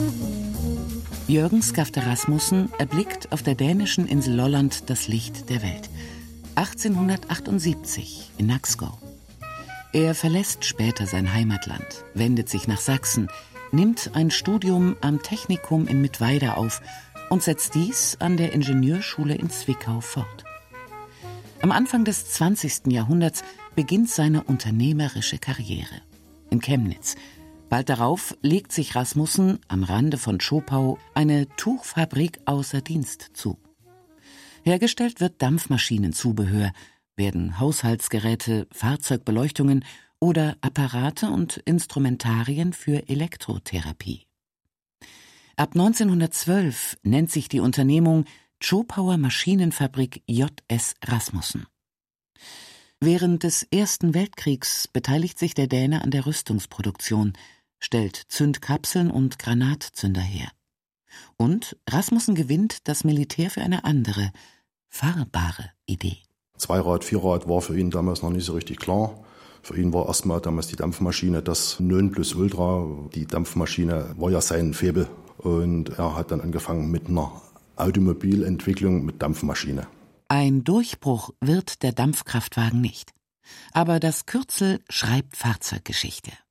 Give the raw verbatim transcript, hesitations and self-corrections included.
Jørgen Skafte Rasmussen erblickt auf der dänischen Insel Lolland das Licht der Welt. achtzehnhundertachtundsiebzig in Nakskov. Er verlässt später sein Heimatland, wendet sich nach Sachsen, nimmt ein Studium am Technikum in Mittweida auf und setzt dies an der Ingenieurschule in Zwickau fort. Am Anfang des zwanzigsten Jahrhunderts beginnt seine unternehmerische Karriere. In Chemnitz. Bald darauf legt sich Rasmussen am Rande von Zschopau eine Tuchfabrik außer Dienst zu. Hergestellt wird Dampfmaschinenzubehör, werden Haushaltsgeräte, Fahrzeugbeleuchtungen oder Apparate und Instrumentarien für Elektrotherapie. Ab neunzehnhundertzwölf nennt sich die Unternehmung Zschopauer Maschinenfabrik J S Rasmussen. Während des Ersten Weltkriegs beteiligt sich der Däne an der Rüstungsproduktion, stellt Zündkapseln und Granatzünder her. Und Rasmussen gewinnt das Militär für eine andere, fahrbare Idee. Zweirad, Vierrad war für ihn damals noch nicht so richtig klar. Für ihn war erstmal damals die Dampfmaschine das Nonplusultra. Die Dampfmaschine war ja sein Faible. Und er hat dann angefangen mit einer Automobilentwicklung mit Dampfmaschine. Ein Durchbruch wird der Dampfkraftwagen nicht. Aber das Kürzel schreibt Fahrzeuggeschichte.